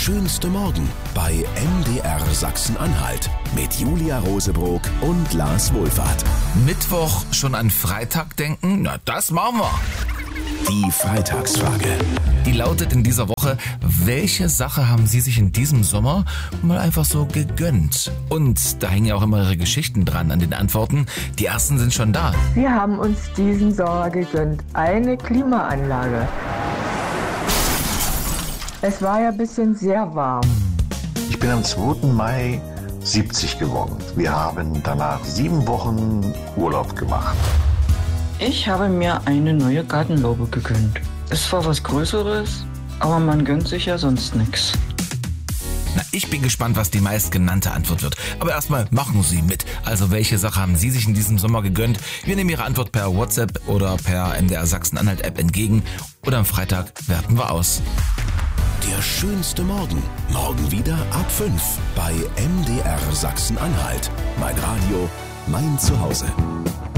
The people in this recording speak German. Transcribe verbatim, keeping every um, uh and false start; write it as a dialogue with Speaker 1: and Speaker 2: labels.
Speaker 1: schönste Morgen bei M D R Sachsen-Anhalt mit Julia Rosebrock und Lars Wohlfahrt.
Speaker 2: Mittwoch schon an Freitag denken? Na, das machen wir.
Speaker 1: Die Freitagsfrage.
Speaker 2: Die lautet in dieser Woche: Welche Sache haben Sie sich in diesem Sommer mal einfach so gegönnt? Und da hängen ja auch immer Ihre Geschichten dran an den Antworten. Die ersten sind schon da.
Speaker 3: Wir haben uns diesen Sommer gegönnt eine Klimaanlage. Es war ja ein bisschen sehr warm.
Speaker 4: Ich bin am zweiten Mai siebzig geworden. Wir haben danach sieben Wochen Urlaub gemacht.
Speaker 5: Ich habe mir eine neue Gartenlaube gegönnt. Es war was Größeres, aber man gönnt sich ja sonst nichts.
Speaker 2: Na, ich bin gespannt, was die meistgenannte Antwort wird. Aber erstmal machen Sie mit. Also welche Sache haben Sie sich in diesem Sommer gegönnt? Wir nehmen Ihre Antwort per WhatsApp oder per M D R Sachsen-Anhalt App entgegen. Und am Freitag werten wir aus.
Speaker 1: Der schönste Morgen. Morgen wieder ab fünf bei M D R Sachsen-Anhalt. Mein Radio, mein Zuhause.